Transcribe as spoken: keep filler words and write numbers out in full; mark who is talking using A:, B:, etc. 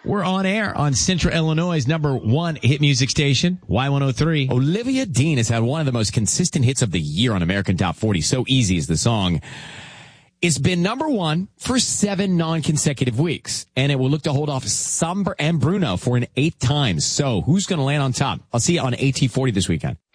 A: We're on air on Central Illinois' number one hit music station, Y one oh three.
B: Olivia Dean has had one of the most consistent hits of the year on American Top forty. So Easy is the song. It's been number one for seven non-consecutive weeks, and it will look to hold off Somber and Bruno for an eighth time. So who's going to land on top? I'll see you on A T forty this weekend.